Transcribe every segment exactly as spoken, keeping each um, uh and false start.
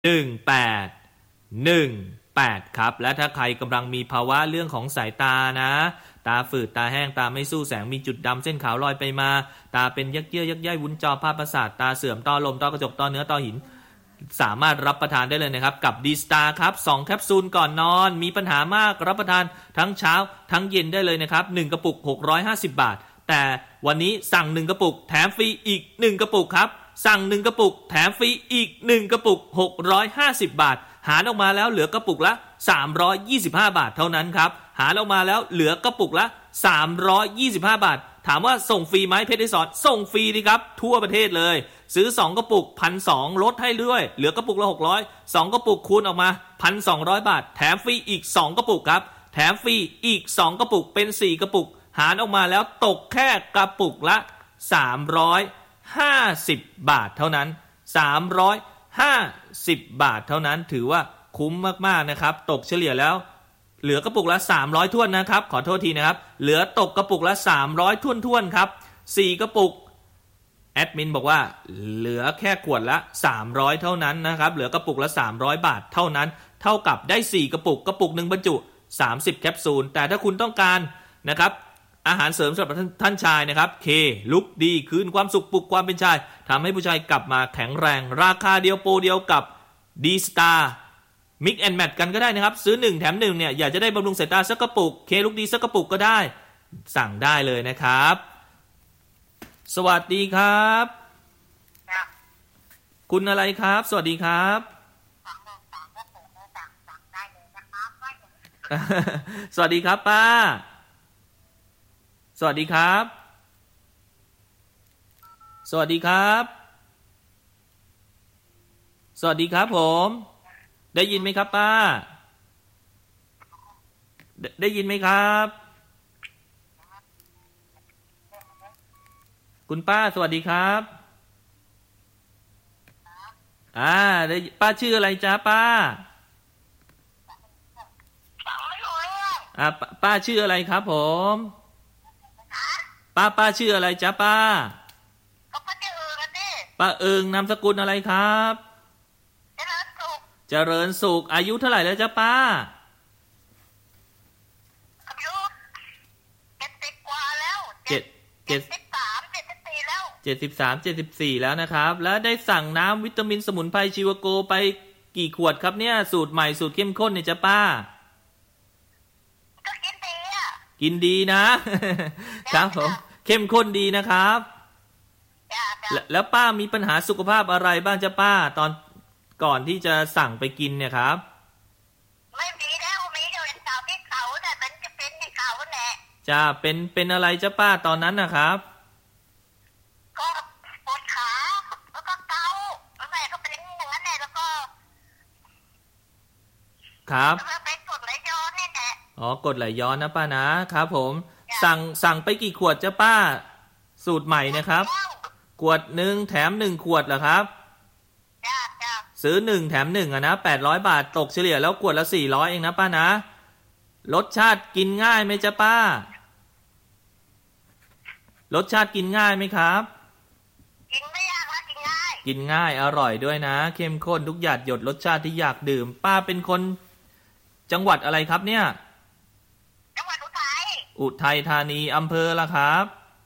หนึ่งแปดหนึ่งแปดครับและถ้าใครกำลังมีภาวะเรื่องของสายตานะตาฝืดตาแห้งตาไม่สู้แสงมีจุดดำเส้นขาวลอยไปมาตาเป็นยักเยื่อยักใยวุ้นจอภาพประสาทตาเสื่อมต้อลมต้อกระจกต้อเนื้อต้อหินสามารถรับประทานได้เลยนะครับกับดีสตาร์ครับสองแคปซูลก่อนนอนมีปัญหามากรับประทานทั้งเช้าทั้งเย็นได้เลยนะครับหนึ่งกระปุกหกร้อยห้าสิบบาทแต่วันนี้สั่งหนึ่งกระปุกแถมฟรีอีกหนึ่งกระปุกครับสั่งหนึ่งกระปุกแถมฟรีอีกหนึ่งกระปุกหกร้อยห้าสิบบาทหารออกมาแล้วเหลือกระปุกละสามร้อยยี่สิบห้าบาทเท่านั้นครับหารออกมาแล้วเหลือกระปุกละสามร้อยยี่สิบห้าบาทถามว่าส่งฟรีไหมเพชรรีสอร์ทส่งฟรีดีครับทั่วประเทศเลยซื้อสองกระปุก หนึ่งพันสองร้อย ลดให้ด้วยเหลือกระปุกละหกร้อยสองกระปุกคูณออกมา หนึ่งพันสองร้อย บาทแถมฟรีอีกสองกระปุกครับแถมฟรีอีกสองกระปุกเป็นสี่กระปุกหารออกมาแล้วตกแค่กระปุกละสามร้อยห้าสิบบาทเท่านั้นสามร้อยห้าสิบบาทเท่านั้นถือว่าคุ้มมากๆนะครับตกเฉลี่ยแล้วเหลือกระปุกละสามร้อยถ้วนนะครับขอโทษทีนะครับเหลือตกกระปุกละสามร้อยถ้วนๆครับสี่กระปุกแอดมินบอกว่าเหลือแค่ขวดละสามร้อยเท่านั้นนะครับเหลือกระปุกละสามร้อยบาทเท่านั้นเท่ากับได้สี่กระปุกกระปุกนึงบรรจุสามสิบแคปซูลแต่ถ้าคุณต้องการนะครับอาหารเสริมสำหรับท่านชายนะครับเคลุกดีคืนความสุขปลุกความเป็นชายทำให้ผู้ชายกลับมาแข็งแรงราคาเดียวโปรเดียวกับดีสตาร์มิกแอนด์แมทกันก็ได้นะครับซื้อหนึ่งแถมหนึ่งเนี่ยอยากจะได้บำรุงสายตาสักกระปุกเคลุกดีสักกระปุกก็ได้สั่งได้เลยนะครับสวัสดีครับคุณอะไรครับสวัสดีครับสวัสดีครับป้าสวัสดีครับสวัสดีครับสวัสดีครับผมได้ยินไหมครับป้าไดได้ยินไหมครับคุณป้าสวัสดีครับอ่าได้ป้าชื่ออะไรจ๊ะป้าอ่าป้าชื่ออะไรครับผมป้าป้าชื่ออะไรจ๊ะป้าป้าเอิงนามสกุลอะไรครับเจริญสุขอายุเท่าไหร่แล้วจ๊ะป้าอายุเจ็ดสิบกว่าแล้วเจ็ดเจ็ดสิบสามเจ็ดสิบสี่แล้วเจ็ดสิบสามเจ็ดสิบสี่แล้วนะครับแล้วได้สั่งน้ำวิตามินสมุนไพรชีวโกไปกี่ขวดครับเนี่ยสูตรใหม่สูตรเข้มข้นเนี่ยจ๊ะป้าก็กินดีอ่ะกินดีนะครับผมเข้มข้นดีนะครับแล้วป้ามีปัญหาสุขภาพอะไรบ้างจ๊ะป้าตอนก่อนที่จะสั่งไปกินเนี่ยครับไม่มีแล้วมีอยู่ในเสาที่เขาแต่เป็นจะเป็นในเขาแหละจะเป็นเป็นอะไรจ๊ะป้าตอนนั้นนะครับก็ปวดขาแล้วก็เกาแล้วแม่ก็เป็นอย่างนั้นแหละแล้วก็ครับแล้วเป็นกรดไหลย้อนนี่แหละอ๋อกรดไหลย้อนนะป้านะครับผมสั่งสั่งไปกี่ขวดจ๊ะป้าสูตรใหม่นะครับขวดหนึ่งแถมหนึ่งขวดเหรอครับซื้อหนึ่งแถมหนึ่งอะนะแปดร้อยบาทตกเฉลี่ยแล้วขวดละสี่ร้อยเองนะป้านะรสชาติกินง่ายไหมจ๊ะป้ารสชาติกินง่ายไหมครับกินไม่ยากนะกินง่ายกินง่ายอร่อยด้วยนะเข้มข้นทุกหยาดหยดรสชาติที่อยากดื่มป้าเป็นคนจังหวัดอะไรครับเนี่ยจังหวัดอุทัยอุทัยธานีอำเภอละครับ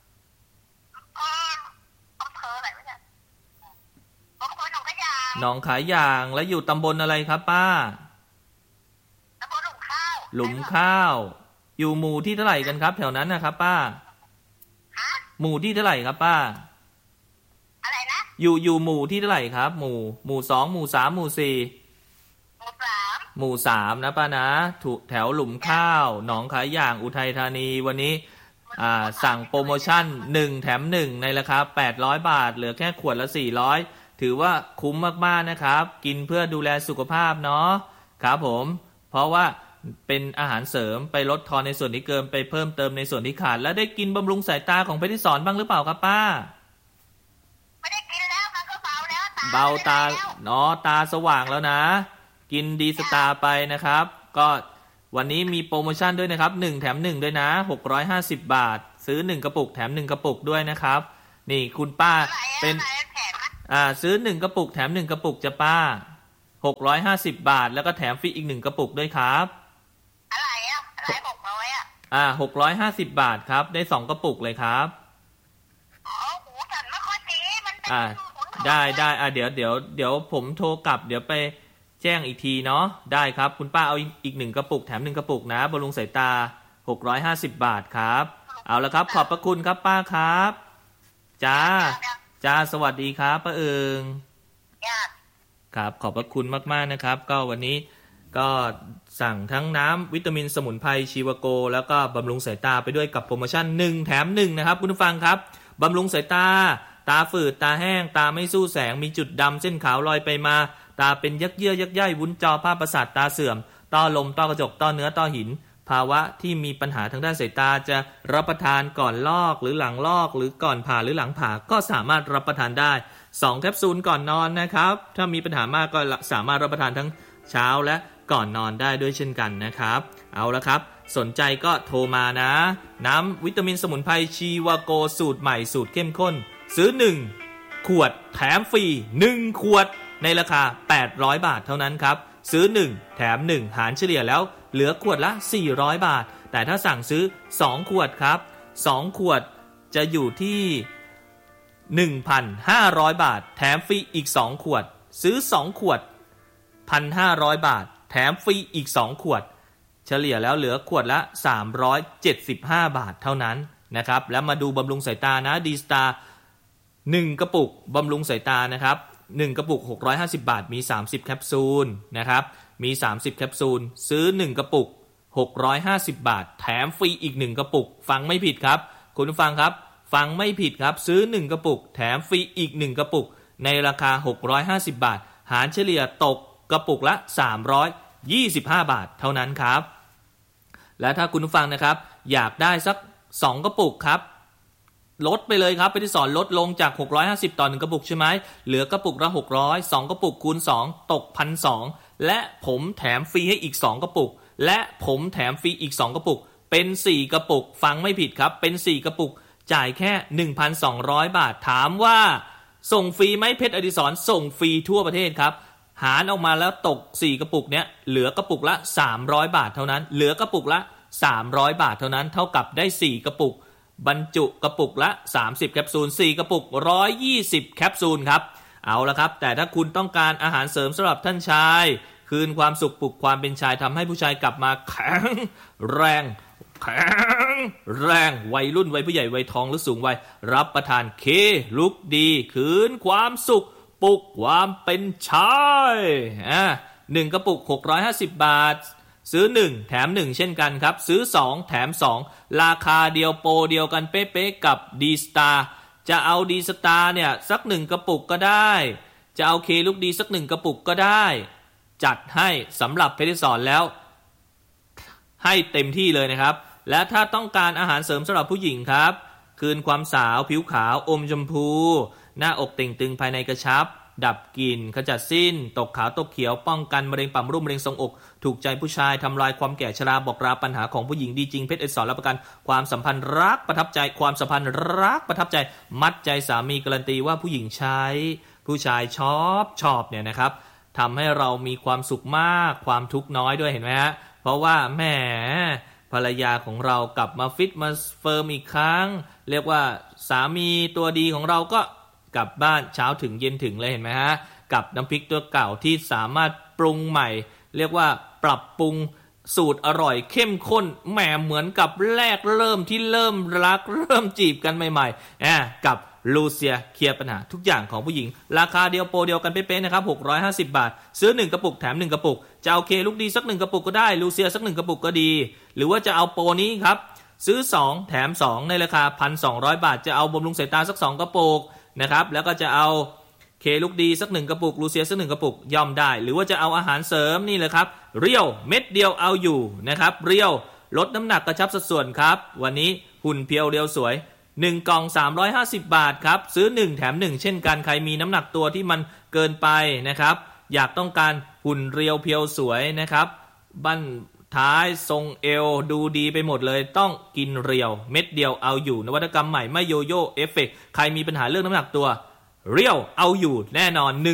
หนองขายยางแล้วอยู่ตำบลอะไรครับป้าตำบลหลุมข้าวหลุมข้าวอยู่หมู่ที่เท่าไหร่กันครับแถวนั้นนะครับป้าหมู่ที่เท่าไหร่ครับป้าอะไรนะอยู่อยู่หมู่ที่เท่าไหร่ครับหมู่หมู่สองหมู่สามหมู่สี่หมู่สามหมู่สามนะป้านะถูกแถวหลุมข้าวหนองขายยางอุทัยธานีวันนี้อ่าสั่งโปรโมชั่นหนึ่งแถมหนึ่งในราคาแปดร้อยบาทเหลือแค่ขวดละสี่ร้อยถือว่าคุ้มมากๆนะครับกินเพื่อดูแลสุขภาพเนาะครับผมเพราะว่าเป็นอาหารเสริมไปลดทอนในส่วนที่เกินไปเพิ่มเติมในส่วนที่ขาดแล้วได้กินบำรุงสายตาของเพชรที่สอนบ้างหรือเปล่าครับป้าไม่ได้กินแล้วมันก็เบาแล้วตาเบาตาเนาะตาสว่างแล้วนะกินดีสตาร์ไปนะครับก็วันนี้มีโปรโมชั่นด้วยนะครับหนึ่งแถมหนึ่งด้วยนะหกร้อยห้าสิบบาทซื้อหนึ่งกระปุกแถมหนึ่งกระปุกด้วยนะครับนี่คุณป้าเป็นอ่าซื้อหนึ่งกระปุกแถมหนึ่งกระปุกจะป้าหกร้อยห้าสิบบาทแล้วก็แถมฟรีอีกหนึ่งกระปุกด้วยครับอะไรอ่ะอะไรหกร้อยอ่ะอ่าหกร้อยห้าสิบบาทครับได้สองกระปุกเลยครับอ๋อหูฉันไม่ค่อยดีมันเป็นอ่าได้ได้อ่าเดี๋ยวเดี๋ยวเดี๋ยวผมโทรกลับเดี๋ยวไปแจ้งอีกทีเนาะได้ครับคุณป้าเอาอีกหนึ่งกระปุกแถมหนึ่งกระปุกนะบำรุงสายตาหกร้อยห้าสิบบาทครับเอาละครับขอบพระคุณครับป้าครับจ้าจ้าสวัสดีครับป้าเอิงครับขอบพระคุณมากๆนะครับก็วันนี้ก็สั่งทั้งน้ำวิตามินสมุนไพรชีวโกแล้วก็บำรุงสายตาไปด้วยกับโปรโมชั่นหนึ่งแถมหนึ่งนะครับคุณผู้ฟังครับบำรุงสายตาตาฝืดตาแห้งตาไม่สู้แสงมีจุดดำเส้นขาวลอยไปมาตาเป็นยักเยื่อยักย่ายวุ้นจอภาพประสาทตาเสื่อมต้อลมต้อกระจกต้อเนื้อต้อหินภาวะที่มีปัญหาทางด้านสายตาจะรับประทานก่อนลอกหรือหลังลอกหรือก่อนผ่าหรือหลังผ่าก็สามารถรับประทานได้สองแคปซูลก่อนนอนนะครับถ้ามีปัญหามากก็สามารถรับประทานทั้งเช้าและก่อนนอนได้ด้วยเช่นกันนะครับเอาละครับสนใจก็โทรมานะน้ำวิตามินสมุนไพรชีวาโกสูตรใหม่สูตรเข้มข้นซื้อหนึ่งขวดแถมฟรีหนึ่งขวดในราคาแปดร้อยบาทเท่านั้นครับซื้อหนึ่งแถมหนึ่งหารเฉลี่ยแล้วเหลือขวดละสี่ร้อยบาทแต่ถ้าสั่งซื้อสองขวดครับสองขวดจะอยู่ที่ หนึ่งพันห้าร้อย บาทแถมฟรีอีกสองขวดซื้อสองขวด หนึ่งพันห้าร้อย บาทแถมฟรีอีกสองขวดเฉลี่ยแล้วเหลือขวดละสามร้อยเจ็ดสิบห้าบาทเท่านั้นนะครับแล้วมาดูบำรุงสายตานะดีสตาร์หนึ่งกระปุกบำรุงสายตานะครับหนึ่งกระปุกหกร้อยห้าสิบบาทมีสามสิบแคปซูลนะครับมีสามสิบแคปซูลซื้อหนึ่งกระปุกหกร้อยห้าสิบบาทแถมฟรีอีกหนึ่งกระปุกฟังไม่ผิดครับคุณผู้ฟังครับฟังไม่ผิดครับซื้อหนึ่งกระปุกแถมฟรีอีกหนึ่งกระปุกในราคาหกร้อยห้าสิบบาทหารเฉลี่ยตกกระปุกละสามร้อยยี่สิบห้าบาทเท่านั้นครับและถ้าคุณผู้ฟังนะครับอยากได้สักสองกระปุกครับลดไปเลยครับไปที่สอนลดลงจากหกร้อยห้าสิบต่อหนึ่งกระปุกใช่ไหมเหลือกระปุกละหกร้อย สองกระปุกคูณสองตก หนึ่งพันสองร้อย และผมแถมฟรีให้อีกสองกระปุกและผมแถมฟรีอีกสองกระปุกเป็นสี่กระปุกฟังไม่ผิดครับเป็นสี่กระปุกจ่ายแค่ หนึ่งพันสองร้อย บาทถามว่าส่งฟรีไหมเพชรอดิศรส่งฟรีทั่วประเทศครับหารออกมาแล้วตกสี่กระปุกเนี้ยเหลือกระปุกละสามร้อยบาทเท่านั้นเหลือกระปุกละสามร้อยบาทเท่านั้นเท่ากับได้สี่กระปุกบรรจุกระปุกละสามสิบแคปซูลสี่กระปุกหนึ่งร้อยยี่สิบแคปซูลครับเอาละครับแต่ถ้าคุณต้องการอาหารเสริมสำหรับท่านชายคืนความสุขปลุกความเป็นชายทำให้ผู้ชายกลับมาแข็งแรงแข็งแรงวัยรุ่นวัยผู้ใหญ่วัยทองหรือสูงวัยรับประทานเคลุกดีคืนความสุขปลุกความเป็นชายอ่ะหนึ่งกระปุกหกร้อยห้าสิบบาทซื้อหนึ่งแถมหนึ่งเช่นกันครับซื้อสองแถมสองราคาเดียวโปรเดียวกันเป๊ะๆกับดีสตาร์จะเอาดีสตาร์เนี่ยสักหนึ่งกระปุกก็ได้จะเอาเคลุกดีสักหนึ่งกระปุกก็ได้จัดให้สำหรับเพชรสอนแล้วให้เต็มที่เลยนะครับและถ้าต้องการอาหารเสริมสำหรับผู้หญิงครับคืนความสาวผิวขาวอมชมพูหน้าอกเต่งตึงภายในกระชับดับกลิ่นขจัดสิ้นตกขาวตกเขียวป้องกันมะเร็งปากมดลูกมะเร็งทรงอกถูกใจผู้ชายทำลายความแก่ชราบอกลาปัญหาของผู้หญิงดีจริงเพชรเอสอนรับประกันความสัมพันธ์รักประทับใจความสัมพันธ์รักประทับใจมัดใจสามีการันตีว่าผู้หญิงใช้ผู้ชายชอบชอบเนี่ยนะครับทำให้เรามีความสุขมากความทุกข์น้อยด้วยเห็นไหมฮะเพราะว่าแหมภรรยาของเรากลับมาฟิตมาเฟิร์มอีกครั้งเรียกว่าสามีตัวดีของเราก็กลับบ้านเช้าถึงเย็นถึงเลยเห็นไหมฮะกับน้ำพริกตัวเก่าที่สามารถปรุงใหม่เรียกว่าปรับปรุงสูตรอร่อยเข้มข้นแหมเหมือนกับแรกเริ่มที่เริ่มรักเริ่มจีบกันใหม่ๆอ่ะกับลูเซียเคลียร์ปัญหาทุกอย่างของผู้หญิงราคาเดียวโปรเดียวกันเป๊ะๆนะครับหกร้อยห้าสิบบาทซื้อหนึ่งกระปุกแถมหนึ่งกระปุกจะเอาเคลุกดีสักหนึ่งกระปุกก็ได้ลูเซียสักหนึ่งกระปุกก็ดีหรือว่าจะเอาโปรนี้ครับซื้อสองแถมสองในราคา หนึ่งพันสองร้อย บาทจะเอาบำรุงสายตาสักสองกระปุกนะครับแล้วก็จะเอาเคลุกดีสักหนึ่งกระปุกลูเซียสักหนึ่งกระปุกย่อมได้หรือว่าจะเอาอาหารเสริมนี่เลยครับเรียวเม็ดเดียวเอาอยู่นะครับเรียวลดน้ำหนักกระชับสัดส่วนครับวันนี้หุ่นเพียวเรียวสวยหนึ่งกล่องสามร้อยห้าสิบบาทครับซื้อหนึ่งแถมหนึ่งเช่นกันใครมีน้ำหนักตัวที่มันเกินไปนะครับอยากต้องการหุ่นเรียวเพียวสวยนะครับบั้นท้ายทรงเอวดูดีไปหมดเลยต้องกินเรียวเม็ดเดียวเอาอยู่นวัตกรรมใหม่ไม่โยโย่เอฟเฟกต์ใครมีปัญหาเรื่องน้ำหนักตัวเรียวเอาอยู่แน่นอนหนึ่ง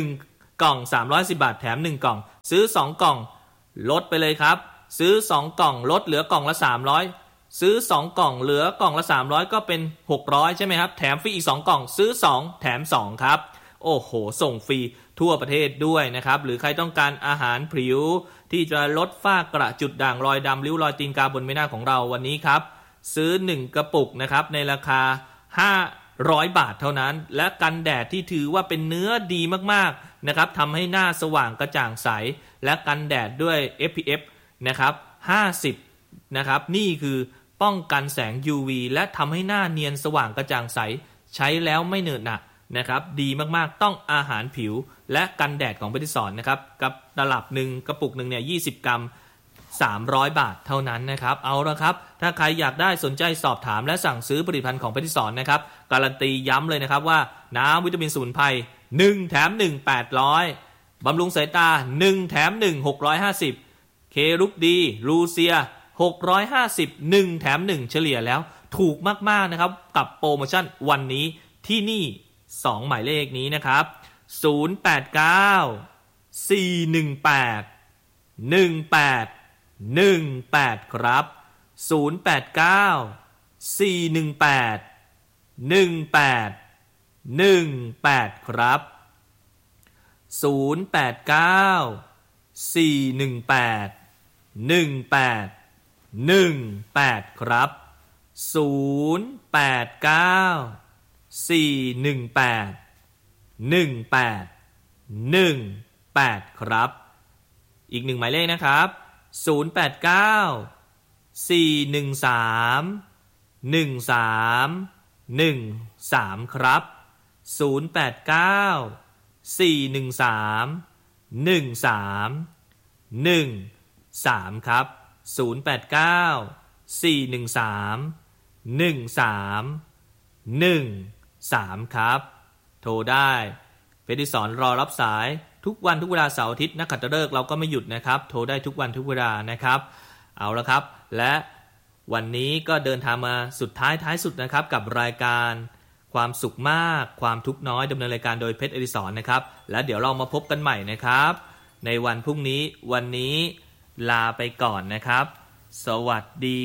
กล่องสามร้อยสิบบาทแถมหนึ่งกล่องซื้อสองกล่องลดไปเลยครับซื้อสองกล่องลดเหลือกล่องละสามร้อยซื้อสองกล่องเหลือกล่องละสามร้อยก็เป็นหกร้อยใช่ไหมครับแถมฟรีอีกสองกล่องซื้อสองแถมสองครับโอ้โหส่งฟรีทั่วประเทศด้วยนะครับหรือใครต้องการอาหารผิวที่จะลดฝ้ากระจุดด่างรอยดำริ้วรอยตีนกาบนใบหน้าของเราวันนี้ครับซื้อหนึ่งกระปุกนะครับในราคาห้าร้อยบาทเท่านั้นและกันแดดที่ถือว่าเป็นเนื้อดีมากๆนะครับทำให้หน้าสว่างกระจ่างใสและกันแดดด้วย เอฟ พี เอฟ นะครับห้าสิบนะครับนี่คือป้องกันแสง ยู วี และทำให้หน้าเนียนสว่างกระจ่างใสใช้แล้วไม่เหนอะหนะนะครับดีมากๆต้องอาหารผิวและกันแดดของเพชรสอนนะครับกับตลับหนึ่งกระปุกหนึ่งเนี่ยยี่สิบกรัมสามร้อยบาทเท่านั้นนะครับเอาละครับถ้าใครอยากได้สนใจสอบถามและสั่งซื้อผลิตภัณฑ์ของเพชรสอนนะครับการันตีย้ำเลยนะครับว่าน้ำวิตามินสมุนไพรหนึ่งแถมหนึ่ง แปดร้อยบำรุงสายตาหนึ่งแถมหนึ่ง หกร้อยห้าสิบเคลุกดีลูเซียหกร้อยห้าสิบ หนึ่งแถมหนึ่งเฉลี่ยแล้วถูกมากๆนะครับกับโปรโมชั่นวันนี้ที่นี่สองหมายเลขนี้นะครับศูนย์ แปด เก้า สี่ หนึ่ง แปด หนึ่ง แปด หนึ่ง แปดครับศูนย์ แปด เก้า สี่ หนึ่ง แปด หนึ่ง แปด หนึ่ง แปดครับศูนย์ แปด เก้า สี่ หนึ่ง แปด หนึ่ง แปด หนึ่ง แปดครับศูนย์ แปด เก้า สี่ หนึ่ง แปด หนึ่ง แปด หนึ่ง แปดครับอีกหนึ่งหมายเลขนะครับศูนย์ แปด เก้า สี่ หนึ่ง สาม หนึ่ง สาม หนึ่ง สามครับศูนย์ แปด เก้า สี่ หนึ่ง สาม หนึ่ง สาม หนึ่ง สามครับศูนย์ แปด เก้า สี่ หนึ่ง สาม หนึ่ง สาม หนึ่ง สามครับโทรได้เพชรสอนรอรับสายทุกวันทุกเวลาเสาร์อาทิตย์นักขัตฤกษ์เราก็ไม่หยุดนะครับโทรได้ทุกวันทุกเวลานะครับเอาละครับและวันนี้ก็เดินทางมาสุดท้ายท้ายสุดนะครับกับรายการความสุขมากความทุกข์น้อยดำเนินรายการโดยเพชรอดิศรนะครับและเดี๋ยวเรามาพบกันใหม่นะครับในวันพรุ่งนี้วันนี้ลาไปก่อนนะครับสวัสดี